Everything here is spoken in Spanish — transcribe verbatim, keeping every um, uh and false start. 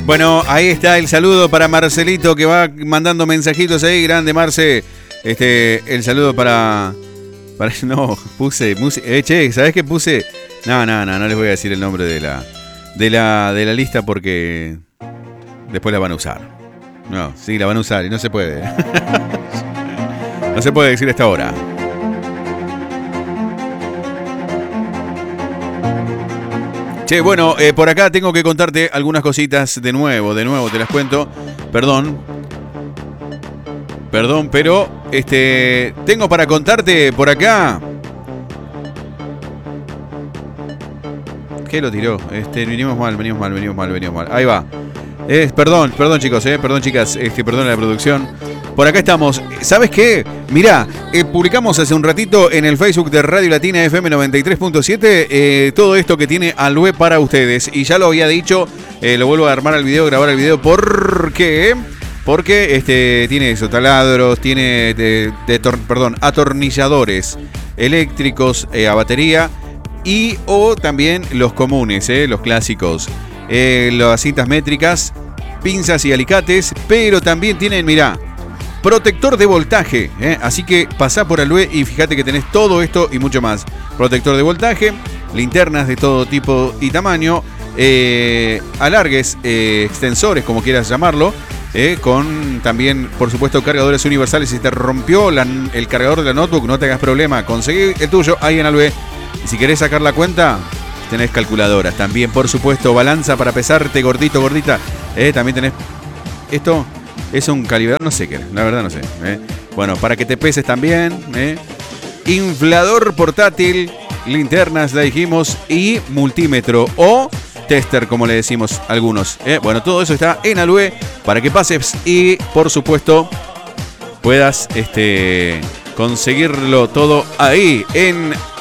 Bueno, ahí está el saludo para Marcelito que va mandando mensajitos ahí. Grande, Marce. Este, el saludo para... para no, puse... Eh, che, ¿sabés qué puse? No, no, no, no les voy a decir el nombre de la, de la, de la lista porque después la van a usar. No, sí, la van a usar y no se puede. No se puede decir a esta hora. Che, bueno, eh, por acá tengo que contarte algunas cositas de nuevo, de nuevo te las cuento. Perdón. Perdón, pero este tengo para contarte por acá. ¿Qué lo tiró? Este, venimos mal, venimos mal, venimos mal, venimos mal. Ahí va. Eh, perdón, perdón chicos, eh, perdón chicas, este, perdón la producción. Por acá estamos. ¿Sabes qué? Mirá, eh, publicamos hace un ratito en el Facebook de Radio Latina F M noventa y tres punto siete eh, todo esto que tiene Alue para ustedes. Y ya lo había dicho, eh, lo vuelvo a armar al video, grabar el video. ¿Por qué? Porque este, tiene eso, taladros, tiene de, de tor- perdón, atornilladores eléctricos eh, a batería y o también los comunes, eh, los clásicos. Eh, las cintas métricas, pinzas y alicates, pero también tienen, mirá, protector de voltaje, ¿eh? Así que pasá por Alue y fíjate que tenés todo esto y mucho más. Protector de voltaje, linternas de todo tipo y tamaño, eh, alargues, eh, extensores, como quieras llamarlo, eh, con también, por supuesto, cargadores universales. Si te rompió la, el cargador de la notebook, no te hagas problema, conseguí el tuyo ahí en Alue. Y si querés sacar la cuenta, tenés calculadoras. También, por supuesto, balanza para pesarte, gordito, gordita. Eh, también tenés esto. Es un calibrador, no sé qué, la verdad no sé. ¿eh? Bueno, para que te peses también. ¿eh? Inflador portátil, linternas, la dijimos, y multímetro o tester, como le decimos algunos. ¿eh? Bueno, todo eso está en Alue para que pases y, por supuesto, puedas este, conseguirlo todo ahí en